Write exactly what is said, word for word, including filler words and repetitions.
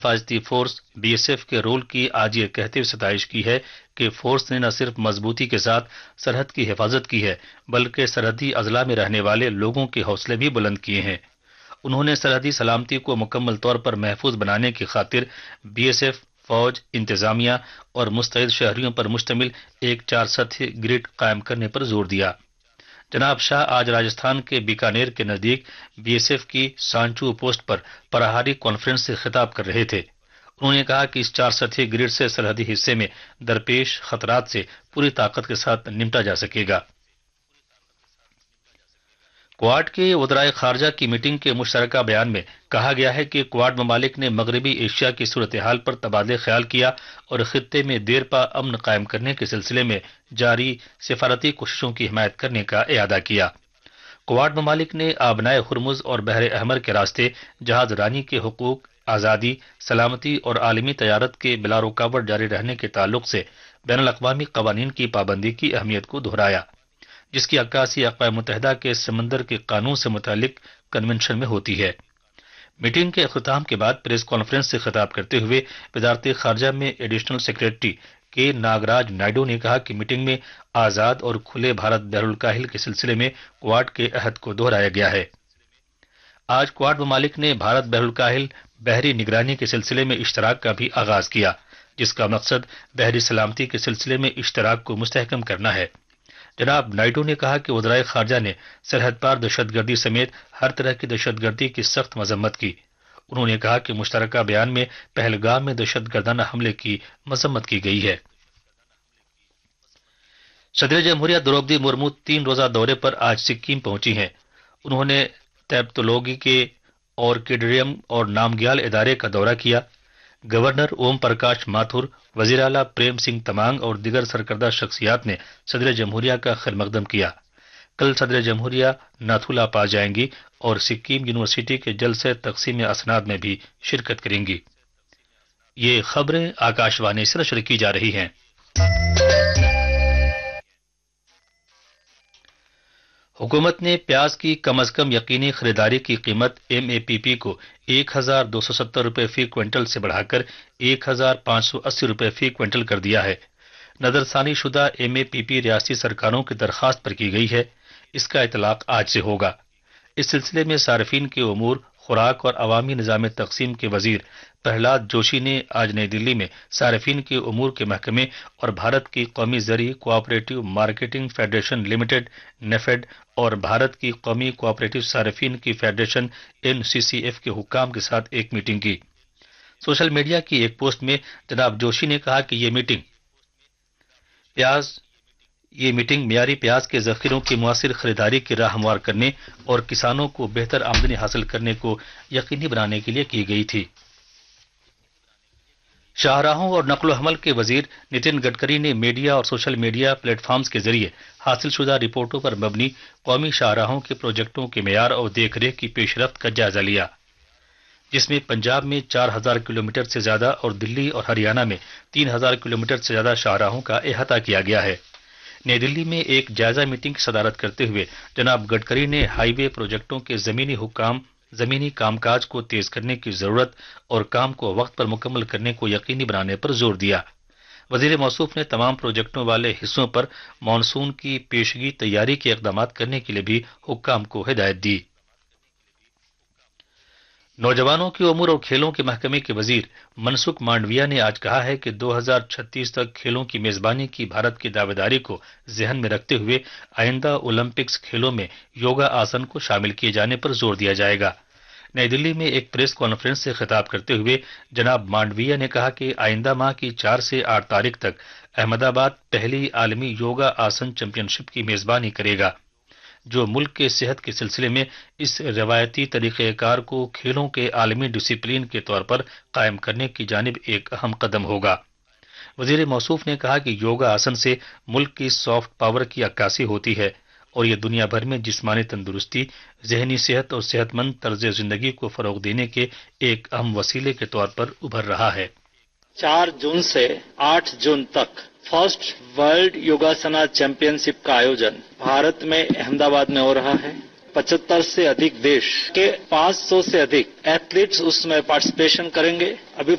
حفاظتی force B S F کے role کی آج یہ کہتے ہوئے ستائش کی ہے کہ فورس نے نہ صرف مضبوطی کے ساتھ سرحد کی حفاظت کی ہے بلکہ سرحدی اضلاع میں رہنے والے لوگوں کے حوصلے بھی بلند کیے ہیں۔ انہوں نے سرحدی سلامتی کو مکمل طور پر محفوظ بنانے کی خاطر بی ایس ایف، فوج، انتظامیہ اور مستعد شہریوں پر مشتمل ایک چار سطحی گرڈ قائم کرنے پر زور دیا۔ جناب شاہ آج راجستھان کے بیکانیر کے نزدیک بی ایس ایف کی سانچو پوسٹ پر پراہاری کانفرنس سے خطاب کر رہے تھے۔ انہوں نے کہا کہ اس چار سطحی گرڈ سے سرحدی حصے میں درپیش خطرات سے پوری طاقت کے ساتھ نمٹا جا سکے گا۔ کوارڈ کے وزرائے خارجہ کی میٹنگ کے مشترکہ بیان میں کہا گیا ہے کہ کوارڈ ممالک نے مغربی ایشیا کی صورتحال پر تبادلہ خیال کیا اور خطے میں دیر پا امن قائم کرنے کے سلسلے میں جاری سفارتی کوششوں کی حمایت کرنے کا اعادہ کیا۔ کوارڈ ممالک نے آبنائے ہرمز اور بحر احمر کے راستے جہاز رانی کے حقوق، آزادی، سلامتی اور عالمی تجارت کے بلا رکاوٹ جاری رہنے کے تعلق سے بین الاقوامی قوانین کی پابندی کی اہمیت کو دہرایا، جس کی عکاسی اقوام متحدہ کے سمندر کے قانون سے متعلق کنونشن میں ہوتی ہے۔ میٹنگ کے اختتام کے بعد پریس کانفرنس سے خطاب کرتے ہوئے وزارت خارجہ میں ایڈیشنل سیکریٹری کے ناگراج نائیڈو نے کہا کہ میٹنگ میں آزاد اور کھلے بھارت بحر الکاہل کے سلسلے میں کوارڈ کے عہد کو دہرایا گیا ہے۔ آج کوارڈ ممالک نے بھارت بحر الکاہل بحری نگرانی کے سلسلے میں اشتراک کا بھی آغاز کیا، جس کا مقصد بحری سلامتی کے سلسلے میں اشتراک کو مستحکم کرنا ہے۔ جناب نائیڈو نے کہا کہ وزرائے خارجہ نے سرحد پار دہشت گردی سمیت ہر طرح کی دہشت گردی کی سخت مذمت کی۔ انہوں نے کہا کہ مشترکہ بیان میں پہلگام میں دہشت گردانہ حملے کی مذمت کی گئی ہے۔ صدر جمہوریہ دروپدی مرمو تین روزہ دورے پر آج سکم پہنچی ہیں۔ انہوں نے تیپتولوگی کے اورکیڈریم اور نامگیال ادارے کا دورہ کیا۔ گورنر اوم پرکاش ماتھور، وزیر اعلیٰ پریم سنگھ تمانگ اور دیگر سرکردہ شخصیات نے صدر جمہوریہ کا خیر مقدم کیا۔ کل صدر جمہوریہ ناتھولا پاس جائیں گی اور سکم یونیورسٹی کے جلسے تقسیم اسناد میں بھی شرکت کریں گی۔ یہ خبریں آکاش وانی سے نشر کی جا رہی ہیں۔ حکومت نے پیاز کی کم از کم یقینی خریداری کی قیمت ایم اے پی پی کو ایک ہزار دو سو ستر روپے فی کوئنٹل سے بڑھا کر ایک ہزار پانچ سو اسی روپے فی کوئنٹل کر دیا ہے۔ نظر ثانی شدہ ایم اے پی پی ریاستی سرکاروں کی درخواست پر کی گئی ہے۔ اس کا اطلاق آج سے ہوگا۔ اس سلسلے میں صارفین کے امور، خوراک اور عوامی نظام تقسیم کے وزیر پرہلاد جوشی نے آج نئی دلی میں صارفین کے امور کے محکمے اور بھارت کی قومی زرعی cooperative marketing federation limited NAFED اور بھارت کی قومی کوآپریٹو صارفین کی federation N C C F کے حکام کے ساتھ ایک میٹنگ کی۔ سوشل میڈیا کی ایک پوسٹ میں جناب جوشی نے کہا کہ یہ میٹنگ پیاز یہ میٹنگ معیاری پیاز کے ذخیروں کی مؤثر خریداری کی راہ ہموار کرنے اور کسانوں کو بہتر آمدنی حاصل کرنے کو یقینی بنانے کے لیے کی گئی تھی۔ شاہراہوں اور نقل و حمل کے وزیر نتن گڈکری نے میڈیا اور سوشل میڈیا پلیٹ فارمز کے ذریعے حاصل شدہ رپورٹوں پر مبنی قومی شاہراہوں کے پروجیکٹوں کے معیار اور دیکھ ریکھ کی پیش رفت کا جائزہ لیا، جس میں پنجاب میں چار ہزار کلومیٹر سے زیادہ اور دلی اور ہریانہ میں تین ہزار کلومیٹر سے زیادہ شاہراہوں کا احاطہ کیا گیا ہے۔ نئی دلی میں ایک جائزہ میٹنگ کی صدارت کرتے ہوئے جناب گڈکری نے ہائی وے پروجیکٹوں کے زمینی حکام زمینی کام کاج کو تیز کرنے کی ضرورت اور کام کو وقت پر مکمل کرنے کو یقینی بنانے پر زور دیا۔ وزیر موصوف نے تمام پروجیکٹوں والے حصوں پر مانسون کی پیشگی تیاری کے اقدامات کرنے کے لیے بھی حکام کو ہدایت دی۔ نوجوانوں کے امور اور کھیلوں کے محکمے کے وزیر منسکھ مانڈویا نے آج کہا ہے کہ دو ہزار چھتیس تک کھیلوں کی میزبانی کی بھارت کی دعویداری کو ذہن میں رکھتے ہوئے آئندہ اولمپکس کھیلوں میں یوگا آسن کو شامل کیے جانے پر زور دیا جائے گا۔ نئی دلی میں ایک پریس کانفرنس سے خطاب کرتے ہوئے جناب مانڈویا نے کہا کہ آئندہ ماہ کی چار سے آٹھ تاریخ تک احمد آباد پہلی عالمی یوگا آسن چیمپئن شپ کی میزبانی کرے گا، جو ملک کے صحت کے سلسلے میں اس روایتی طریقہ کار کو کھیلوں کے عالمی ڈسپلن کے طور پر قائم کرنے کی جانب ایک اہم قدم ہوگا۔ وزیر موصوف نے کہا کہ یوگا آسن سے ملک کی سافٹ پاور کی عکاسی ہوتی ہے اور یہ دنیا بھر میں جسمانی تندرستی، ذہنی صحت اور صحت مند طرز زندگی کو فروغ دینے کے ایک اہم وسیلے کے طور پر ابھر رہا ہے۔ چار جون سے آٹھ جون تک فرسٹ ورلڈ یوگاسنا چیمپئن شپ کا آیوجن بھارت میں احمد آباد میں ہو رہا ہے۔ پچہتر سے ادھک دیش کے پانچ سو سے ادھک ایتھلیٹس اس میں پارٹیسپیشن کریں گے۔ ابھی